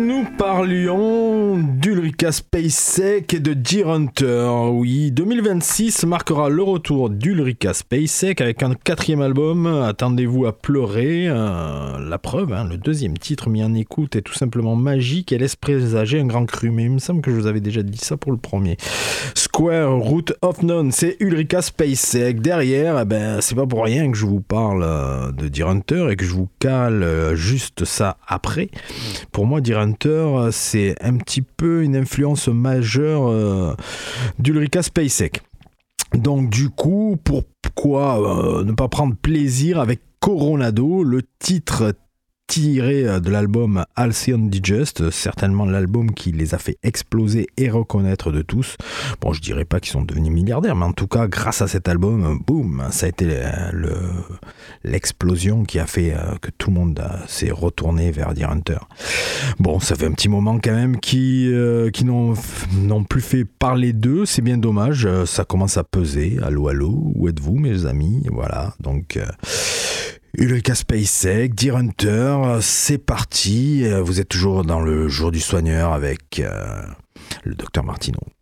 Nous parlions d'Ulrika Spacek et de Deer Hunter. Oui, 2026 marquera le retour d'Ulrika Spacek avec un 4e album, Attendez-vous à pleurer. La preuve, le 2e titre mis en écoute est tout simplement magique et laisse présager un grand cru. Mais il me semble que je vous avais déjà dit ça pour le premier. Square Root of None, c'est Ulrika Spacek. Derrière, c'est pas pour rien que je vous parle de Deer Hunter et que je vous cale juste ça après. Pour moi, Deer Hunter, c'est un petit peu une influence majeure d'Ulrika Spacek. Donc du coup, pourquoi ne pas prendre plaisir avec Coronado, le titre tiré de l'album Halcyon Digest, certainement l'album qui les a fait exploser et reconnaître de tous. Bon, je dirais pas qu'ils sont devenus milliardaires, mais en tout cas, grâce à cet album, boum, ça a été l'explosion qui a fait que tout le monde s'est retourné vers Deer Hunter. Bon, ça fait un petit moment quand même qui n'ont plus fait parler d'eux, c'est bien dommage, ça commence à peser. Allô, où êtes-vous mes amis? Voilà, donc... Ulrika Spacek, Deer Hunter, c'est parti. Vous êtes toujours dans le jour du soigneur avec le docteur Martineau.